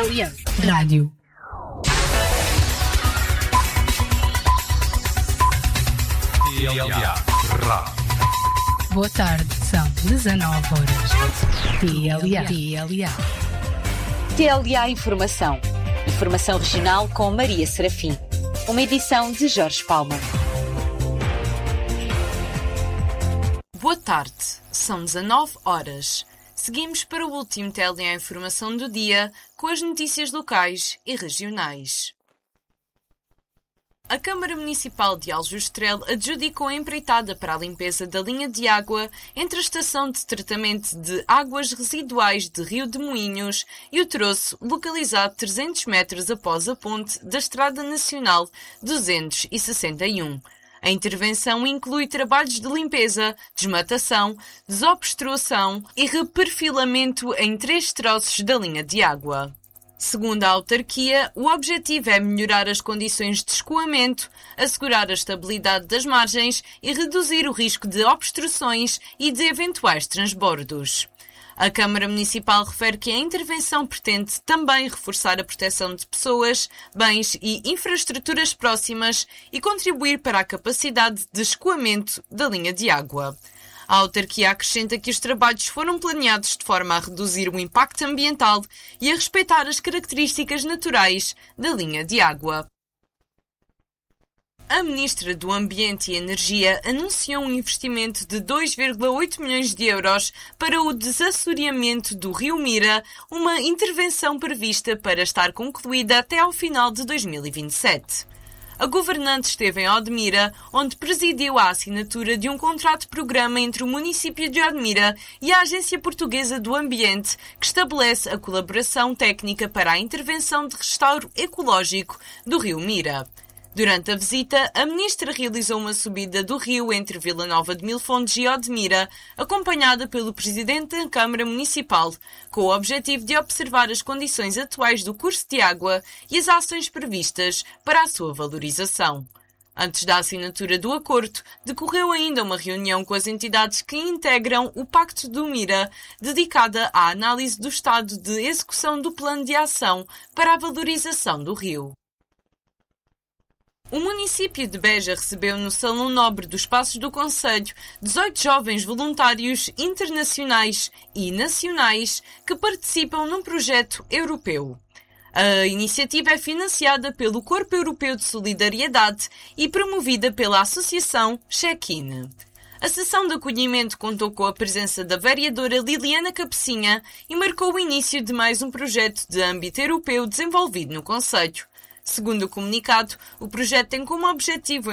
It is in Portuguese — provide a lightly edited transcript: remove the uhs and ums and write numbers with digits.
TLM Rádio. TLA Rádio. Boa tarde, são 19 horas. TLA. TLA Informação. Informação regional com Maria Serafim. Uma edição de Jorge Palma. Boa tarde, são 19 horas. Seguimos para o último TLA Informação do dia com as notícias locais e regionais. A Câmara Municipal de Aljustrel adjudicou a empreitada para a limpeza da linha de água entre a Estação de Tratamento de Águas Residuais de Rio de Moinhos e o troço localizado 300 metros após a ponte da Estrada Nacional 261. A intervenção inclui trabalhos de limpeza, desmatação, desobstrução e reperfilamento em 3 troços da linha de água. Segundo a autarquia, o objetivo é melhorar as condições de escoamento, assegurar a estabilidade das margens e reduzir o risco de obstruções e de eventuais transbordos. A Câmara Municipal refere que a intervenção pretende também reforçar a proteção de pessoas, bens e infraestruturas próximas e contribuir para a capacidade de escoamento da linha de água. A autarquia acrescenta que os trabalhos foram planeados de forma a reduzir o impacto ambiental e a respeitar as características naturais da linha de água. A Ministra do Ambiente e Energia anunciou um investimento de 2,8 milhões de euros para o desassoreamento do Rio Mira, uma intervenção prevista para estar concluída até ao final de 2027. A governante esteve em Odmira, onde presidiu a assinatura de um contrato-programa entre o município de Odmira e a Agência Portuguesa do Ambiente, que estabelece a colaboração técnica para a intervenção de restauro ecológico do Rio Mira. Durante a visita, a ministra realizou uma subida do rio entre Vila Nova de Milfontes e Odmira, acompanhada pelo presidente da Câmara Municipal, com o objetivo de observar as condições atuais do curso de água e as ações previstas para a sua valorização. Antes da assinatura do acordo, decorreu ainda uma reunião com as entidades que integram o Pacto do Mira, dedicada à análise do estado de execução do Plano de Ação para a valorização do rio. O município de Beja recebeu no Salão Nobre dos Passos do Concelho 18 jovens voluntários internacionais e nacionais que participam num projeto europeu. A iniciativa é financiada pelo Corpo Europeu de Solidariedade e promovida pela Associação Check-in. A sessão de acolhimento contou com a presença da vereadora Liliana Cabecinha e marcou o início de mais um projeto de âmbito europeu desenvolvido no concelho. Segundo o comunicado, o projeto tem como objetivo